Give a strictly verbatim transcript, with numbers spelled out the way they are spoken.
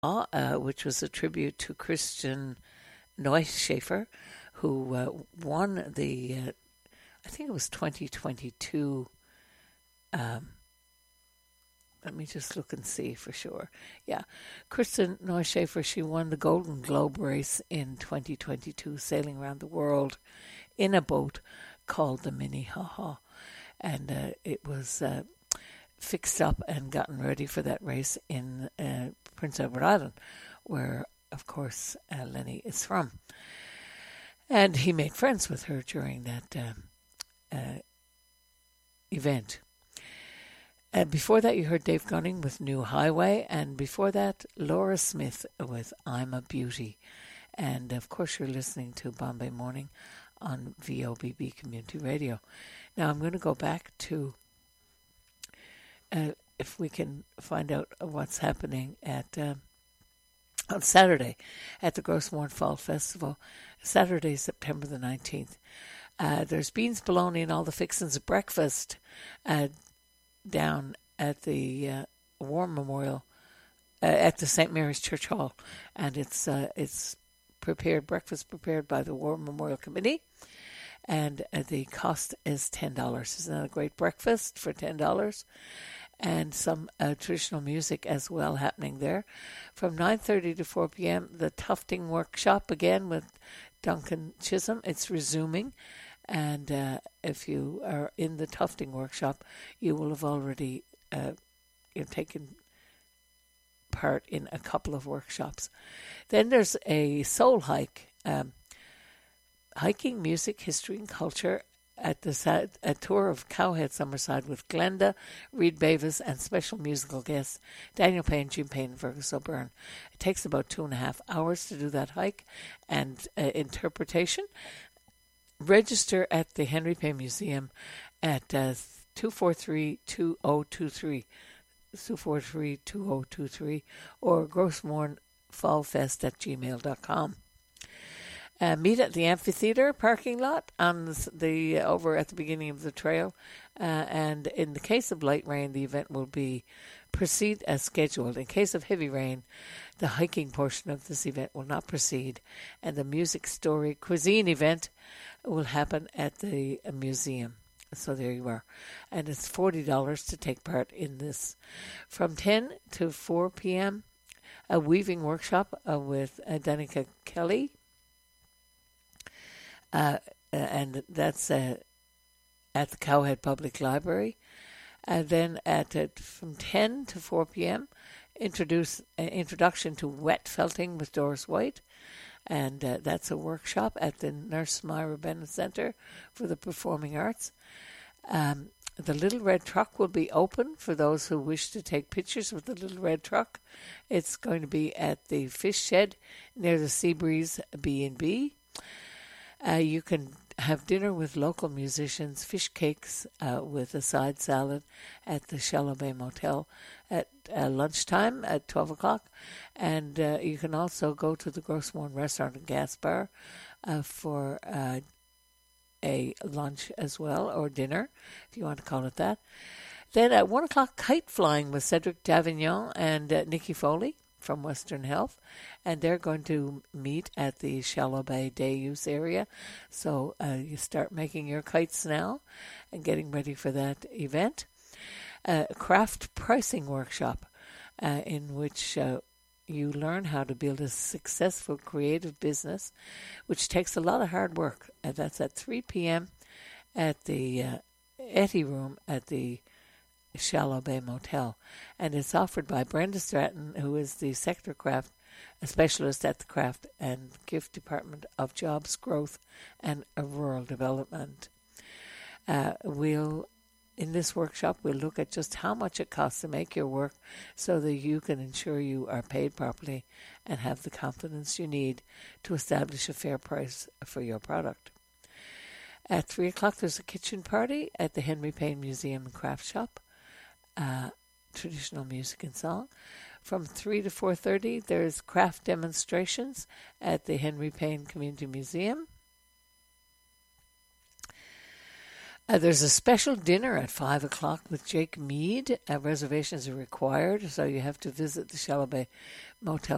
uh, which was a tribute to Christian Neuschafer, who uh, won the, uh, I think it was twenty twenty-two. Um, let me just look and see for sure. Yeah, Kristen Neuschafer, she won the Golden Globe race in twenty twenty-two, sailing around the world in a boat called the Minnehaha. And uh, it was uh, fixed up and gotten ready for that race in uh, Prince Edward Island, where, of course, uh, Lenny is from. And he made friends with her during that uh, uh, event. And before that, you heard Dave Gunning with New Highway, and before that, Laura Smith with I'm a Beauty. And, of course, you're listening to Bombay Morning on V O B B Community Radio. Now, I'm going to go back to, uh, if we can find out what's happening at uh, on Saturday at the Grossmorn Fall Festival, Saturday, September the nineteenth. Uh, there's beans, bologna, and all the fixins of breakfast uh, down at the uh, War Memorial, uh, at the Saint Mary's Church Hall. And it's uh, it's prepared, breakfast prepared by the War Memorial Committee. And uh, the cost is ten dollars. Isn't that a great breakfast for ten dollars? And some uh, traditional music as well happening there. From nine thirty to four p.m., the Tufting Workshop again with Duncan Chisholm. It's resuming. And uh, if you are in the Tufting Workshop, you will have already uh, you know, taken part in a couple of workshops. Then there's a soul hike. Um, Hiking, Music, History and Culture at the a tour of Cowhead Summerside with Glenda, Reed Bavis, and special musical guests Daniel Payne, Jim Payne, and Fergus O'Byrne. It takes about two and a half hours to do that hike and uh, interpretation. Register at the Henry Payne Museum at uh, two four three, two oh two three, two four three, two oh two three, or grossmornfallfest at gmail dot com. Uh, meet at the amphitheater parking lot on the, the uh, over at the beginning of the trail, uh, and in the case of light rain, the event will be proceed as scheduled. In case of heavy rain, the hiking portion of this event will not proceed, and the music, story, cuisine event will happen at the uh, museum. So there you are, and it's forty dollars to take part in this. From ten to four p.m., a weaving workshop uh, with uh, Danica Kelly. Uh, and that's uh, at the Cowhead Public Library. And then at uh, from ten to four p.m., introduce uh, introduction to wet felting with Doris White. And uh, that's a workshop at the Nurse Myra Bennett Center for the Performing Arts. Um, the Little Red Truck will be open for those who wish to take pictures with the Little Red Truck. It's going to be at the Fish Shed near the Seabreeze B and B. Uh, you can have dinner with local musicians, fish cakes uh, with a side salad at the Shallow Bay Motel at uh, lunchtime at twelve o'clock. And uh, you can also go to the Grossmorn Restaurant and Gas Bar uh, for uh, a lunch as well, or dinner, if you want to call it that. Then at one o'clock, kite flying with Cedric Davignon and uh, Nikki Foley from Western Health, and they're going to meet at the Shallow Bay Day Use area. So uh, you start making your kites now and getting ready for that event. Uh, a craft pricing workshop uh, in which uh, you learn how to build a successful creative business, which takes a lot of hard work. And that's at three p.m. at the uh, Etty Room at the Shallow Bay Motel, and it's offered by Brenda Stratton, who is the sector craft a specialist at the Craft and Gift Department of Jobs, Growth and Rural Development. Uh, we'll in this workshop we'll look at just how much it costs to make your work so that you can ensure you are paid properly and have the confidence you need to establish a fair price for your product. At three o'clock there's a kitchen party at the Henry Payne Museum and Craft Shop. Uh, traditional music and song. From three to four thirty, there's craft demonstrations at the Henry Payne Community Museum. Uh, there's a special dinner at five o'clock with Jake Mead. Uh, reservations are required, so you have to visit the Shallow Bay Motel